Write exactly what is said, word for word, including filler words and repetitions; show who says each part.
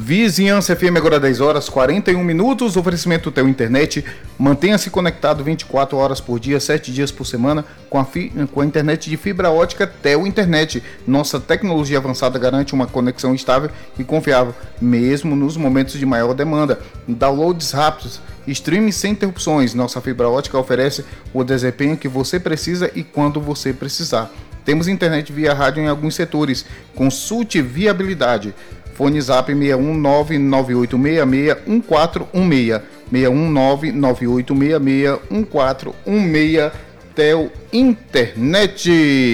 Speaker 1: Vizinhança F M, agora dez horas, quarenta e um minutos, oferecimento Teu Internet. Mantenha-se conectado vinte e quatro horas por dia, sete dias por semana, com a, fi, com a internet de fibra ótica Teu Internet. Nossa tecnologia avançada garante uma conexão estável e confiável, mesmo nos momentos de maior demanda. Downloads rápidos, streaming sem interrupções. Nossa fibra ótica oferece o desempenho que você precisa e quando você precisar. Temos internet via rádio em alguns setores. Consulte viabilidade. Fone Zap seis um nove nove oito seis seis um quatro um seis, seis um nove nove oito seis seis um quatro um seis, Teu Internet.